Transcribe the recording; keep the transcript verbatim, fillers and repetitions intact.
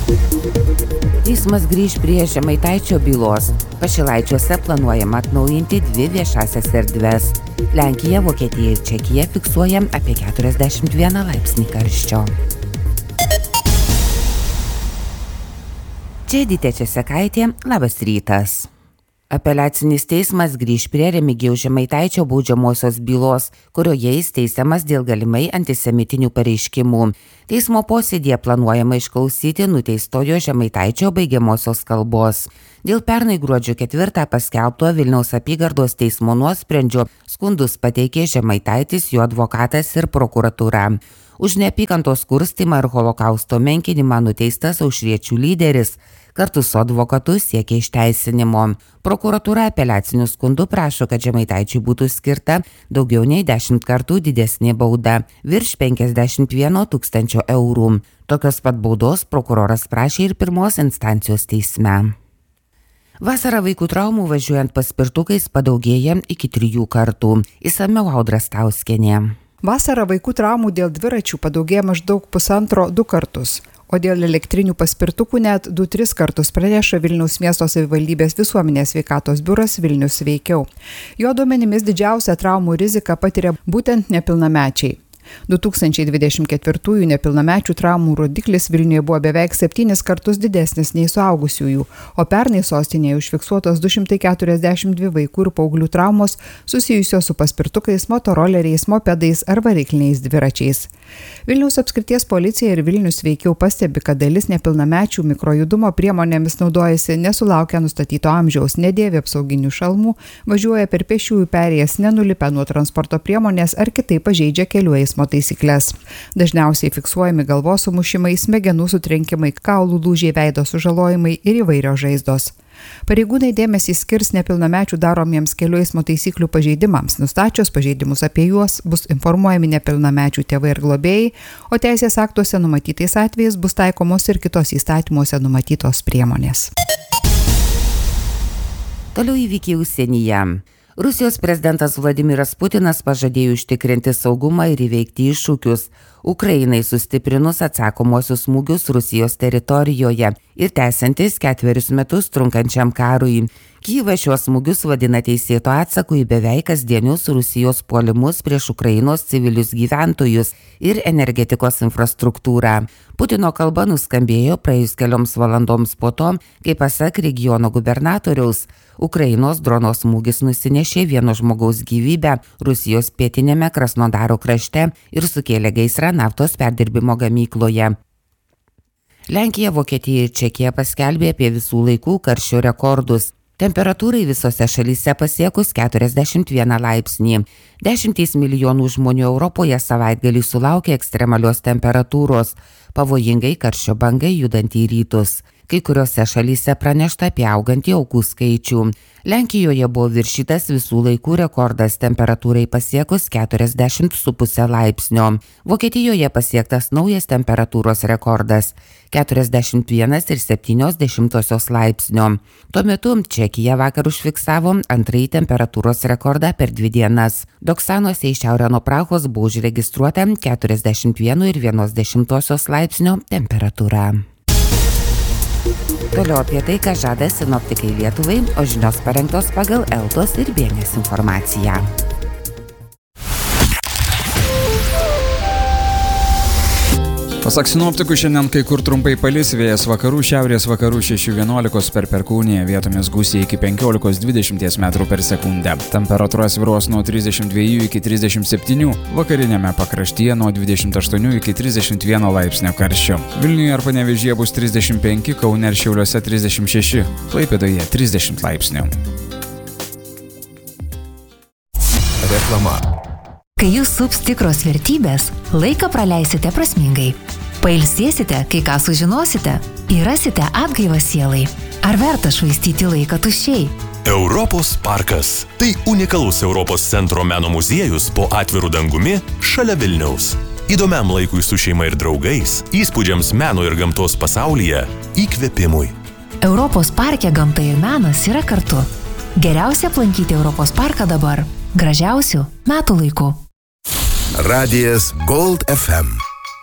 Teismas grįž prie Žemaitaičio bylos. Pašilaičiuose planuojama atnaujinti dvi viešasias erdves. Lenkija, Vokietija ir Čekija fiksuoja apie keturiasdešimt vieną laipsnį karščio. Čia Edita Česekaitė, labas rytas. Apeliacinis teismas grįž prie Remigijaus Žemaitaičio baudžiamosios bylos, kurioje jis teisiamas dėl galimai antisemitinių pareiškimų. Teismo posėdėje planuojama išklausyti nuteistojo Žemaitaičio baigiamosios kalbos. Dėl pernai gruodžio ketvirtą paskelbto Vilniaus apygardos teismo nuosprendžio skundus pateikė Žemaitaitis, jo advokatas ir prokuratūra. Už neapykantos kurstymą ir holokausto menkinimą nuteistas aušriečių lyderis kartu su advokatu siekia išteisinimo. Prokuratūra apeliaciniu skundu prašo, kad Žemaitaičiui būtų skirta daugiau nei dešimt kartų didesnė bauda – virš penkiasdešimt vieno tūkstančio eurų. Tokios pat baudos prokuroras prašė ir pirmos instancijos teisme. Vasarą vaikų traumų važiuojant paspirtukais padaugėja iki trijų kartų. Išsamiau Audra Stauskienė. Vasarą vaikų traumų dėl dviračių padaugėja maždaug pusantro du kartus, o dėl elektrinių paspirtukų net du tris kartus praneša Vilniaus miesto savivaldybės visuomenės sveikatos biuras Vilnius sveikiau. Jo duomenimis didžiausią traumų riziką patiria būtent nepilnamečiai. du tūkstančiai dvidešimt ketvirtųjų nepilnamečių traumų rodiklis Vilniuje buvo beveik septynis kartus didesnis nei suaugusiųjų, o pernai sostinėje užfiksuotos du šimtai keturiasdešimt dvi vaikų ir paauglių traumos susijusios su paspirtukais, motoroleriais, mopedais ar varikliniais dviračiais. Vilniaus apskrities policija ir Vilnius sveikiau pastebi, kad dalis nepilnamečių mikrojudumo priemonėmis naudojasi nesulaukę nustatyto amžiaus, nedėvi apsauginių šalmų, važiuoja per pėsčiųjų perėjas, nenulipę nuo transporto priemonės ar kitaip pažeidžia kelių eismo taisyklės. Dažniausiai fiksuojami galvos sumušimai, smegenų sutrenkimai, kaulų lūžiai, veido sužalojimai ir įvairios žaizdos. Pareigūnai dėmesį skirs nepilnamečių daromiems kelių eismo taisyklių pažeidimams. Nustačius pažeidimus apie juos bus informuojami nepilnamečių tėvai ir globėjai, o teisės aktuose numatytais atvejais bus taikomos ir kitos įstatymuose numatytos priemonės. Toliau įvykiai užsienyje. Rusijos prezidentas Vladimiras Putinas pažadėjo užtikrinti saugumą ir įveikti iššūkius Ukrainai sustiprinus atsakomosius smūgius Rusijos teritorijoje ir tęsiantis ketverius metus trunkančiam karui. Kyjivas šiuos smūgius vadina teisėto atsaku į beveik kasdienius Rusijos puolimus prieš Ukrainos civilius gyventojus ir energetikos infrastruktūrą. Putino kalba nuskambėjo praėjus kelioms valandoms po to, kai pasak regiono gubernatoriaus, Ukrainos drono smūgis nusinešė vieno žmogaus gyvybę Rusijos pietinėme Krasnodaro krašte ir sukėlė gaisrą naftos perdirbimo gamykloje. Lenkija, Vokietija ir Čekija paskelbė apie visų laikų karščio rekordus. Temperatūrai visose šalyse pasiekus keturiasdešimt vieną laipsnį. Dešimtys milijonų žmonių Europoje savaitgalį sulaukė ekstremalios temperatūros, pavojingai karščio bangai judant į rytus. Kai kuriuose šalyse pranešta apie augantį aukų skaičių. Lenkijoje buvo viršytas visų laikų rekordas temperatūrai pasiekus keturiasdešimt su puse laipsnio. Vokietijoje pasiektas naujas temperatūros rekordas – keturiasdešimt vienas ir septynios dešimtosios laipsnio. Tuo metu Čekija vakar užfiksavo antrąjį temperatūros rekordą per dvi dienas. Doksanuose į šiaurę nuo Prahos buvo užregistruota keturiasdešimt vieno ir vienos dešimtosios laipsnio temperatūra. Toliau apie tai, ką žada sinoptikai Lietuvai, o žinios parengtos pagal Eltos ir Bėnės informaciją. Pasak sinoptikų, šiandien kai kur trumpai palis, vėjas vakarų, šiaurės vakarų šeši vienuolikos per perkūniją, vietomis gūsiai iki penkiolikos dvidešimt metrų per sekundę. Temperatūra svyruos nuo trisdešimt dviejų iki trisdešimt septynių, vakarinėme pakraštyje nuo dvidešimt aštuonių iki trisdešimt vieno laipsnio karščio. Vilniuje ar Panevėžyje bus trisdešimt penki, Kaune ir Šiauliuose trisdešimt šeši, Klaipėdoje trisdešimt laipsnių. Reklama. Kai jūs sups tikros vertybės, laiką praleisite prasmingai. Pailsėsite, kai ką sužinosite, ir rasite atgaivą sielai. Ar verta švaistyti laiką tuščiai? Europos parkas. Tai unikalus Europos centro meno muziejus po atviru dangumi šalia Vilniaus. Įdomiam laikui su šeima ir draugais, įspūdžiams meno ir gamtos pasaulyje, įkvėpimui. Europos parke gamta ir menas yra kartu. Geriausia aplankyti Europos parką dabar. Gražiausių metų laikų. Radijas Gold F M.